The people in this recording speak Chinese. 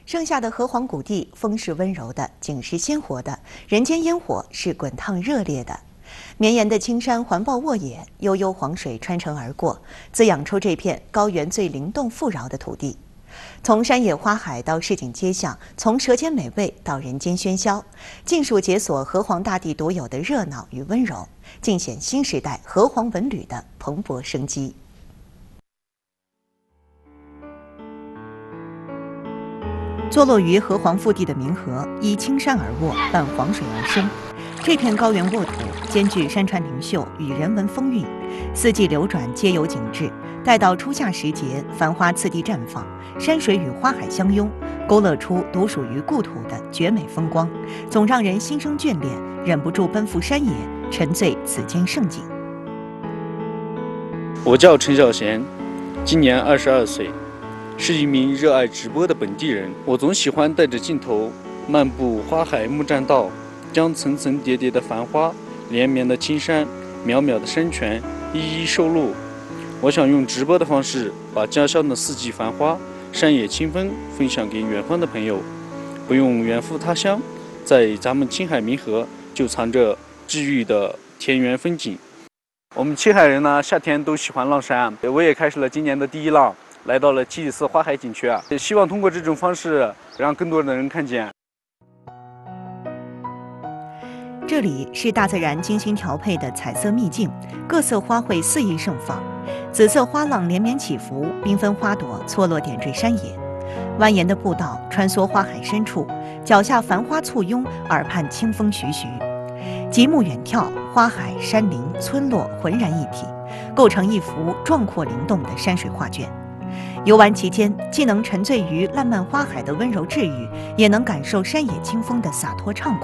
盛夏的河湟谷地，风是温柔的，景是鲜活的，人间烟火是滚烫热烈的。绵延的青山环抱沃野，悠悠黄水穿城而过，滋养出这片高原最灵动富饶的土地。从山野花海到市井街巷，从舌尖美味到人间喧嚣，尽数解锁河湟大地独有的热闹与温柔，尽显新时代河湟文旅的蓬勃生机。坐落于河湟腹地的冥河，依青山而卧，伴黄水而生。这片高原沃土兼具山川灵秀与人文风韵，四季流转皆有景致。待到初夏时节，繁花次第绽放，山水与花海相拥，勾勒出独属于故土的绝美风光，总让人心生眷恋，忍不住奔赴山野，沉醉此间盛景。 我叫陈小贤，今年22岁，是一名热爱直播的本地人。我总喜欢带着镜头漫步花海木栈道，将层层叠叠的繁花、连绵的青山、渺渺的山泉一一收录。我想用直播的方式，把家乡的四季繁花、山野清风分享给远方的朋友。不用远赴他乡，在咱们青海冥河就藏着治愈的田园风景。我们青海人呢，夏天都喜欢浪山，我也开始了今年的第一浪，来到了七里寺花海景区，也希望通过这种方式让更多的人看见。 这里是大自然精心调配的彩色秘境，各色花卉肆意盛放，紫色花浪连绵起伏，缤纷花朵错落点缀山野。蜿蜒的步道穿梭花海深处，脚下繁花簇拥，耳畔清风徐徐。极目远眺，花海、山林、村落浑然一体，构成一幅壮阔灵动的山水画卷。游玩期间，既能沉醉于烂漫花海的温柔治愈，也能感受山野清风的洒脱畅快。